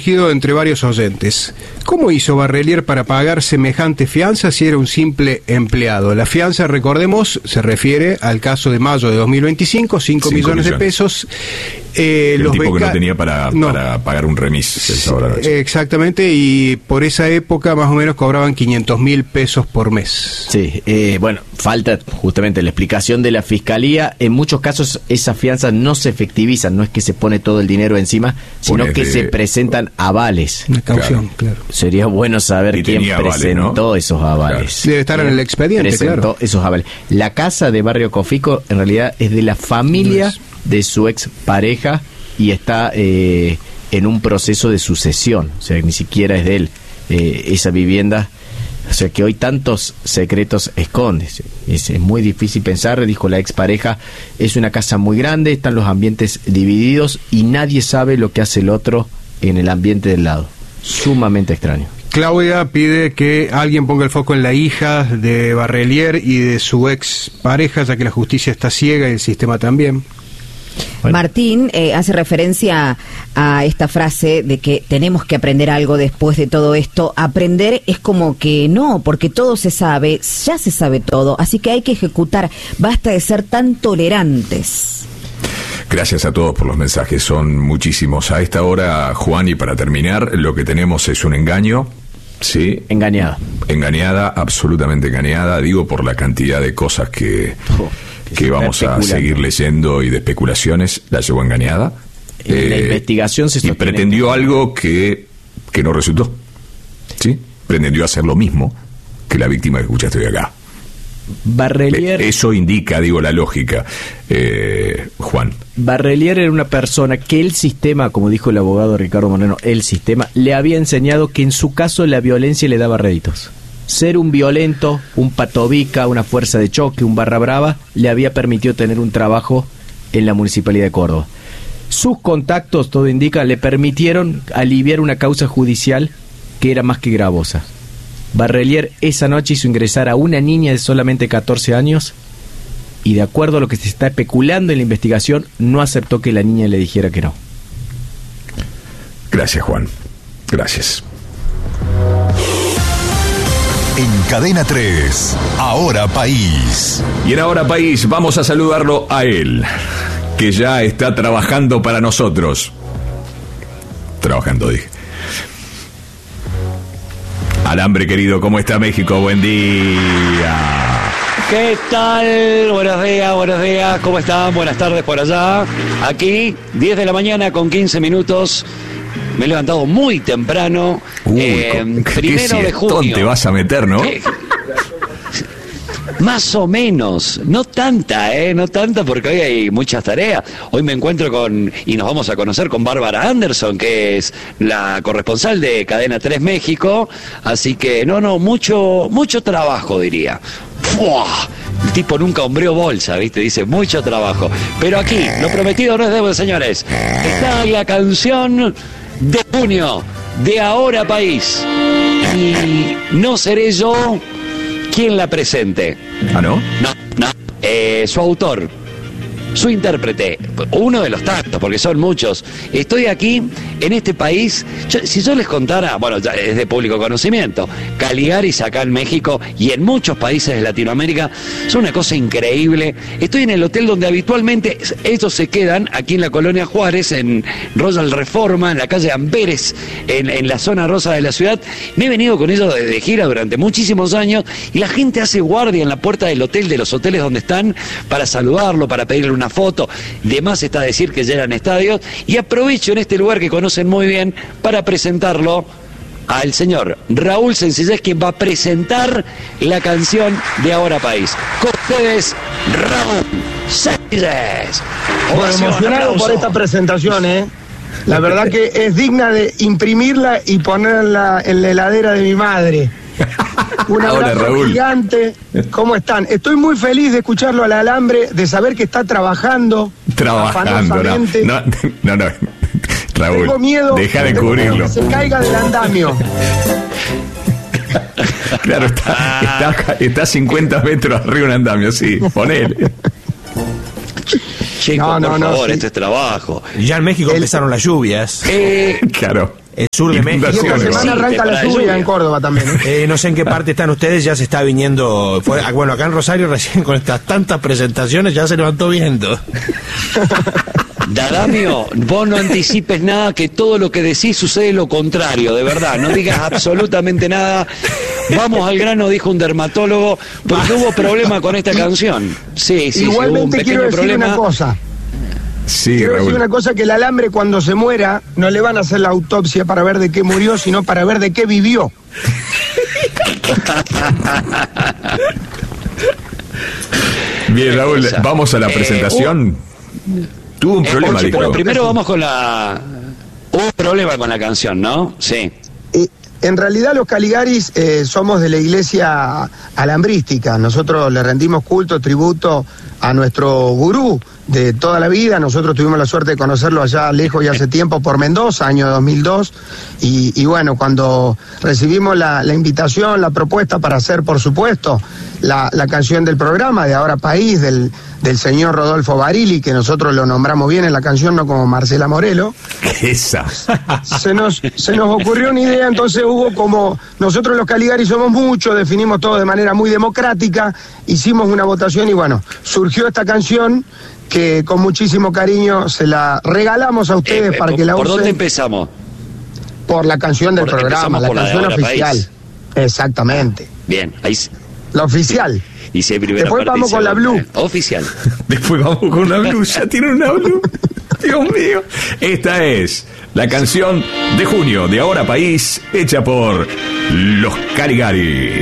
surgido entre varios oyentes. ¿Cómo hizo Barrelier para pagar semejante fianza si era un simple empleado? La fianza, recordemos, se refiere al caso de mayo de 2025, 5 millones de pesos. El tipo que no tenía para pagar un remis esa hora de la noche. Exactamente, y por esa época más o menos cobraban 500.000 pesos por mes. Sí, bueno, falta justamente la explicación de la Fiscalía. En muchos casos esas fianzas no se efectivizan, no es que se pone todo el dinero encima, sino que se presentan avales. Una caución, claro. Sería bueno saber quién presentó, ¿no?, esos avales. Claro. Debe estar en el expediente, presentó esos avales. La casa de Barrio Cofico en realidad es de la familia de su ex pareja y está en un proceso de sucesión, o sea, ni siquiera es de él esa vivienda. O sea, que hoy tantos secretos escondes. Es muy difícil pensar, dijo la expareja, es una casa muy grande, están los ambientes divididos y nadie sabe lo que hace el otro en el ambiente del lado. Sumamente extraño. Claudia pide que alguien ponga el foco en la hija de Barrelier y de su ex pareja, ya que la justicia está ciega y el sistema también. Bueno. Martín hace referencia a esta frase de que tenemos que aprender algo después de todo esto. Aprender es como que no, porque todo se sabe, ya se sabe todo, así que hay que ejecutar, basta de ser tan tolerantes. Gracias a todos por los mensajes, son muchísimos. A esta hora, Juan, y para terminar, lo que tenemos es un engaño. Sí. Engañada, absolutamente engañada, digo por la cantidad de cosas que vamos a seguir leyendo y de especulaciones. La llevó engañada. La investigación se sostiene. Y pretendió algo que no resultó. ¿Sí? Pretendió hacer lo mismo que la víctima que escuchaste hoy acá. Barrelier. Eso indica, digo, la lógica, Juan. Barrelier era una persona que el sistema, como dijo el abogado Ricardo Moreno, el sistema le había enseñado que en su caso la violencia le daba réditos. Ser un violento, un patobica, una fuerza de choque, un barra brava, le había permitido tener un trabajo en la Municipalidad de Córdoba. Sus contactos, todo indica, le permitieron aliviar una causa judicial que era más que gravosa. Barrelier esa noche hizo ingresar a una niña de solamente 14 años y, de acuerdo a lo que se está especulando en la investigación, no aceptó que la niña le dijera que no. Gracias, Juan. Gracias. En Cadena 3, Ahora País. Y en Ahora País vamos a saludarlo a él, que ya está trabajando para nosotros. Trabajando, dije. Alambre, querido, ¿cómo está México? Buen día. ¿Qué tal? Buenos días, ¿cómo están? Buenas tardes por allá. Aquí, 10 de la mañana con 15 minutos. Me he levantado muy temprano. Primero de junio. Te vas a meter, ¿no? Más o menos, no tanta porque hoy hay muchas tareas. Hoy me encuentro y nos vamos a conocer con Bárbara Anderson, que es la corresponsal de Cadena 3 México, así que mucho trabajo, diría. ¡Fua! El tipo nunca hombreó bolsa, ¿viste? Dice, mucho trabajo. Pero aquí, lo prometido no es deuda, señores. Está la canción de junio, de Ahora País. Y no seré yo quien la presente. ¿Ah, no? No. Su autor, su intérprete, uno de los tantos, porque son muchos. Estoy aquí, en este país, si yo les contara, bueno, ya es de público conocimiento, Caligaris acá en México y en muchos países de Latinoamérica, son una cosa increíble. Estoy en el hotel donde habitualmente ellos se quedan, aquí en la Colonia Juárez, en Royal Reforma, en la calle Amberes, en la zona rosa de la ciudad. Me he venido con ellos de gira durante muchísimos años y la gente hace guardia en la puerta del hotel, de los hoteles donde están, para saludarlo, para pedirle una foto. De más está decir que llenan estadios, y aprovecho en este lugar que conocen muy bien para presentarlo al señor Raúl Sencillez, quien va a presentar la canción de Ahora País. Con ustedes, Raúl Sencillez. Bueno, emocionado por esta presentación, La verdad que es digna de imprimirla y ponerla en la heladera de mi madre. Un abrazo gigante. ¿Cómo están? Estoy muy feliz de escucharlo al Alambre, de saber que está trabajando. No. Raúl, tengo miedo, deja de cubrirlo. Que se caiga del andamio. Claro, está a 50 metros arriba un andamio, sí, ponele. Chicos, por favor, este es trabajo. Ya en México empezaron las lluvias. Claro. el sur de México. Y esta semana arranca la lluvia en Córdoba también. No sé en qué parte están ustedes, ya se está viniendo. Bueno, acá en Rosario recién con estas tantas presentaciones ya se levantó viento. Dadamio, vos no anticipes nada, que todo lo que decís sucede lo contrario, de verdad, no digas absolutamente nada. Vamos al grano, dijo un dermatólogo, porque hubo problema con esta canción. Sí, igualmente hubo un pequeño quiero decir problema. una cosa. Sí, quiero Raúl. decir una cosa, que el alambre cuando se muera no le van a hacer la autopsia para ver de qué murió, sino para ver de qué vivió. Bien, Raúl, vamos a la presentación. Tuvo un problema, dijo. Pero primero vamos con la... Hubo un problema con la canción, ¿no? Sí. En realidad los Caligaris somos de la iglesia alambrística. Nosotros le rendimos culto, tributo a nuestro gurú de toda la vida. Nosotros tuvimos la suerte de conocerlo allá lejos y hace tiempo por Mendoza, año 2002. Y bueno, cuando recibimos la invitación, la propuesta para hacer, por supuesto, la canción del programa de Ahora País, del señor Rodolfo Barili, que nosotros lo nombramos bien en la canción, no como Marcela Morelo. Esa. Se nos ocurrió una idea, entonces hubo como... Nosotros los Caligari somos muchos, definimos todo de manera muy democrática, hicimos una votación y bueno, surgió esta canción que con muchísimo cariño se la regalamos a ustedes para que la usen. ¿Por dónde empezamos? Por la canción del programa, la canción oficial. País. Exactamente. Bien, ahí... La oficial. Y si hay primera Después parte vamos con la Blue. Oficial. Después vamos con una Blue. Ya tiene una Blue. Dios mío. Esta es la canción de junio de Ahora País, hecha por los Caligari.